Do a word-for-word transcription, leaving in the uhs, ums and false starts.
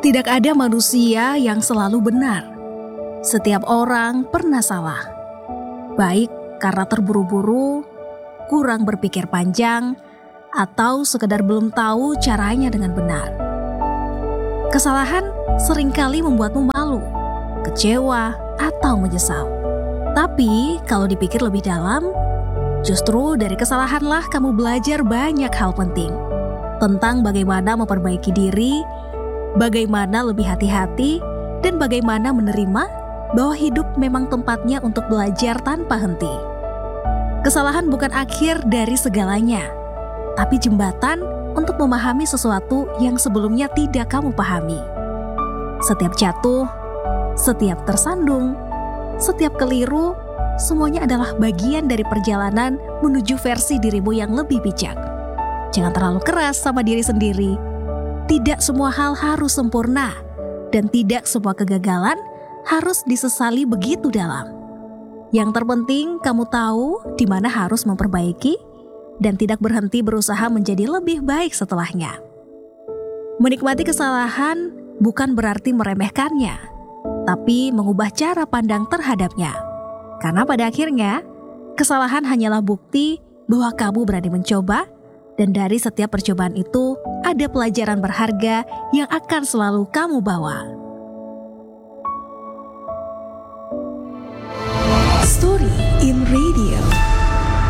Tidak ada manusia yang selalu benar. Setiap orang pernah salah. Baik karena terburu-buru, kurang berpikir panjang, atau sekedar belum tahu caranya dengan benar. Kesalahan seringkali membuatmu malu, kecewa, atau menyesal. Tapi kalau dipikir lebih dalam, justru dari kesalahanlah kamu belajar banyak hal penting. Tentang bagaimana memperbaiki diri, bagaimana lebih hati-hati, dan bagaimana menerima bahwa hidup memang tempatnya untuk belajar tanpa henti. Kesalahan bukan akhir dari segalanya, tapi jembatan untuk memahami sesuatu yang sebelumnya tidak kamu pahami. Setiap jatuh, setiap tersandung, setiap keliru, semuanya adalah bagian dari perjalanan menuju versi dirimu yang lebih bijak. Jangan terlalu keras sama diri sendiri. Tidak semua hal harus sempurna, dan tidak semua kegagalan harus disesali begitu dalam. Yang terpenting kamu tahu di mana harus memperbaiki dan tidak berhenti berusaha menjadi lebih baik setelahnya. Menikmati kesalahan bukan berarti meremehkannya, tapi mengubah cara pandang terhadapnya. Karena pada akhirnya, kesalahan hanyalah bukti bahwa kamu berani mencoba, dan dari setiap percobaan itu ada pelajaran berharga yang akan selalu kamu bawa. Story in Radio.